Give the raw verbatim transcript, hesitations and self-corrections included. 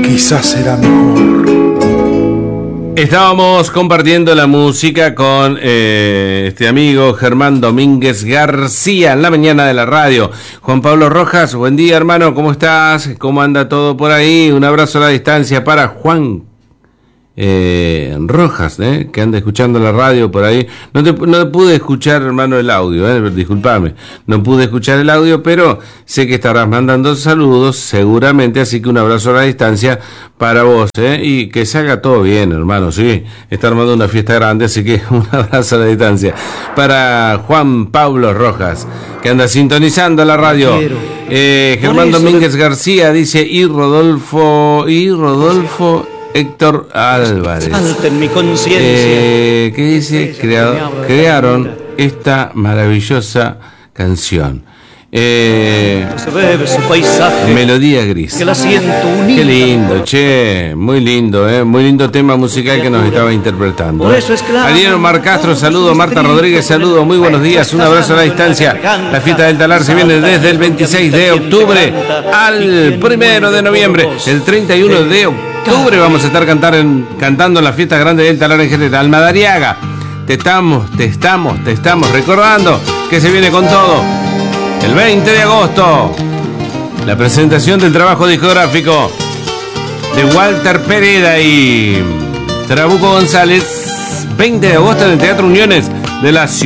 quizás será mejor. Estábamos compartiendo la música con eh, este amigo Germán Domínguez García en la mañana de la radio. Juan Pablo Rojas, buen día hermano, ¿cómo estás? ¿Cómo anda todo por ahí? Un abrazo a la distancia para Juan eh, Rojas, ¿eh? que anda escuchando la radio por ahí. No te, no pude escuchar, hermano, el audio, ¿eh? disculpame, no pude escuchar el audio, pero sé que estarás mandando saludos seguramente, así que un abrazo a la distancia para vos, ¿eh? y que salga todo bien, hermano, sí, está armando una fiesta grande, así que un abrazo a la distancia para Juan Pablo Rojas, que anda sintonizando la radio. eh, Germán Domínguez García dice, y Rodolfo, y Rodolfo Héctor Álvarez, eh, que dice, Crea, crearon esta maravillosa canción. Eh, Melodía Gris. Qué lindo, che, muy lindo, eh, muy lindo tema musical que nos estaba interpretando. Eh. Ariel Omar Castro, saludo. Marta Rodríguez, saludo. Muy buenos días, un abrazo a la distancia. La fiesta del Talar se viene desde el veintiséis de octubre al primero de noviembre. El treinta y uno de octubre vamos a estar cantar en, cantando en la fiesta grande del Talar en general. Madariaga, te estamos, te estamos, te estamos recordando que se viene con todo. El veinte de agosto, la presentación del trabajo discográfico de Walter Pereda y Trabuco González, veinte de agosto en el Teatro Uniones de la ciudad.